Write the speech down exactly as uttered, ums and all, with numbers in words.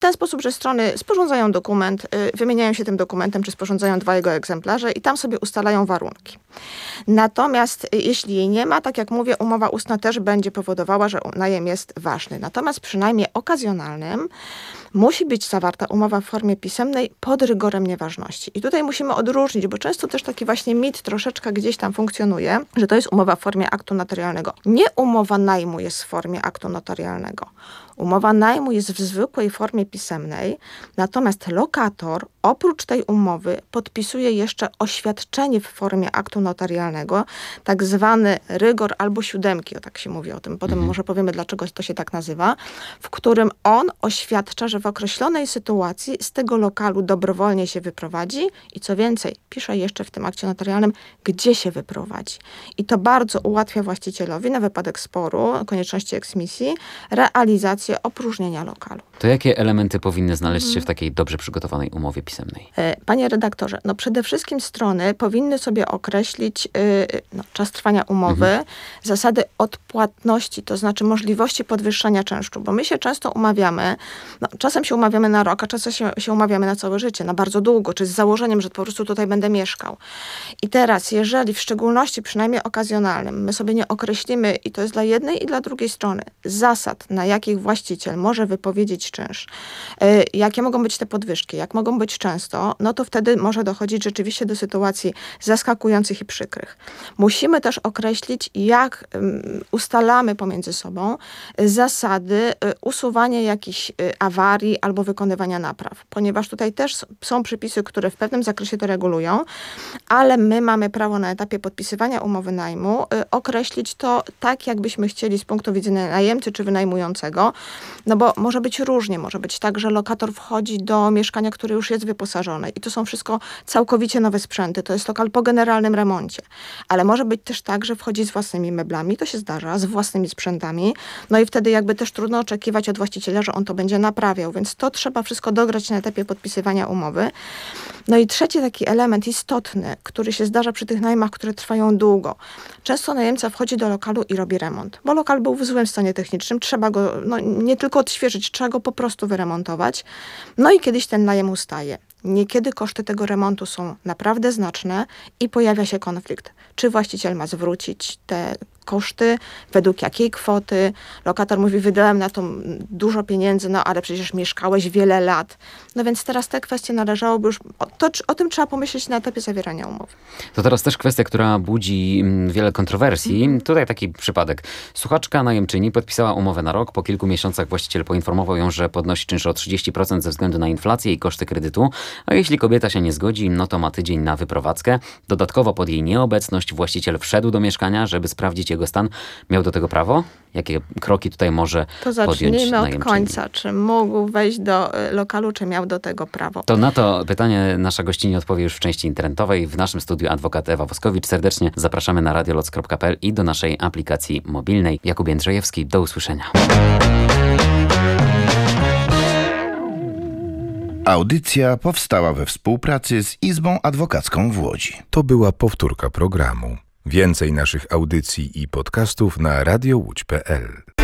ten sposób, że strony sporządzają dokument, wymieniają się tym dokumentem, czy sporządzają dwa jego egzemplarze i tam sobie ustalają warunki. Natomiast jeśli jej nie ma, tak jak mówię, umowa ustna też będzie powodowała, że najem jest ważny. Natomiast przy najmie okazjonalnym musi być zawarta umowa w formie pisemnej pod rygorem nieważności. I tutaj musimy odróżnić, bo często też taki właśnie mit troszeczkę gdzieś tam funkcjonuje, że to jest umowa w formie aktu notarialnego. Nie umowa najmu jest w formie aktu notarialnego. Umowa najmu jest w zwykłej formie pisemnej, natomiast lokator oprócz tej umowy podpisuje jeszcze oświadczenie w formie aktu notarialnego, tak zwany rygor albo siódemki, o tak się mówi o tym, potem mhm. może powiemy, dlaczego to się tak nazywa, w którym on oświadcza, że w określonej sytuacji z tego lokalu dobrowolnie się wyprowadzi i co więcej, pisze jeszcze w tym akcie notarialnym, gdzie się wyprowadzi. I to bardzo ułatwia właścicielowi na wypadek sporu, konieczności eksmisji, realizację opróżnienia lokalu. To jakie elementy powinny znaleźć się w takiej dobrze przygotowanej umowie pisemnej? Panie redaktorze, no przede wszystkim strony powinny sobie określić yy, no, czas trwania umowy, mhm. zasady odpłatności, to znaczy możliwości podwyższania czynszu, bo my się często umawiamy, no, czasem się umawiamy na rok, a czasem się, się umawiamy na całe życie, na bardzo długo, czy z założeniem, że po prostu tutaj będę mieszkał. I teraz, jeżeli w szczególności przynajmniej okazjonalnym, my sobie nie określimy, i to jest dla jednej i dla drugiej strony, zasad, na jakich właściciel może wypowiedzieć czynsz, yy, jakie mogą być te podwyżki, jak mogą być często, no to wtedy może dochodzić rzeczywiście do sytuacji zaskakujących i przykrych. Musimy też określić, jak um, ustalamy pomiędzy sobą zasady y, usuwania jakichś y, awarii albo wykonywania napraw, ponieważ tutaj też są przepisy, które w pewnym zakresie to regulują, ale my mamy prawo na etapie podpisywania umowy najmu y, określić to tak, jakbyśmy chcieli z punktu widzenia najemcy czy wynajmującego, no bo może być różnie, może być tak, że lokator wchodzi do mieszkania, które już jest wyposażone i to są wszystko całkowicie nowe sprzęty, to jest lokal po generalnym remoncie, ale może być też tak, że wchodzi z własnymi meblami, to się zdarza, z własnymi sprzętami, no i wtedy jakby też trudno oczekiwać od właściciela, że on to będzie naprawiał, więc to trzeba wszystko dograć na etapie podpisywania umowy. No i trzeci taki element istotny, który się zdarza przy tych najmach, które trwają długo. Często najemca wchodzi do lokalu i robi remont, bo lokal był w złym stanie technicznym, trzeba go no, nie tylko odświeżyć, trzeba go po prostu wyremontować. No i kiedyś ten najem ustaje. Niekiedy koszty tego remontu są naprawdę znaczne i pojawia się konflikt. Czy właściciel ma zwrócić te koszty, według jakiej kwoty? Lokator mówi, wydałem na to dużo pieniędzy, no ale przecież mieszkałeś wiele lat. No więc teraz te kwestie należałoby już, o, to, o tym trzeba pomyśleć na etapie zawierania umowy. To teraz też kwestia, która budzi wiele kontrowersji. Mm. Tutaj taki przypadek. Słuchaczka najemczyni podpisała umowę na rok. Po kilku miesiącach właściciel poinformował ją, że podnosi czynsz o trzydzieści procent ze względu na inflację i koszty kredytu. A jeśli kobieta się nie zgodzi, no to ma tydzień na wyprowadzkę. Dodatkowo pod jej nieobecność właściciel wszedł do mieszkania, żeby sprawdzić jego stan. Miał do tego prawo? Jakie kroki tutaj może podjąć najemczyni? To zacznijmy od końca. Czy mógł wejść do lokalu, czy miał do tego prawo? To na to pytanie nasza gościni odpowie już w części internetowej. W naszym studiu adwokat Ewa Woskowicz. Serdecznie zapraszamy na radioloc kropka p l i do naszej aplikacji mobilnej. Jakub Jędrzejewski, do usłyszenia. Audycja powstała we współpracy z Izbą Adwokacką w Łodzi. To była powtórka programu. Więcej naszych audycji i podcastów na radiowódź kropka p l.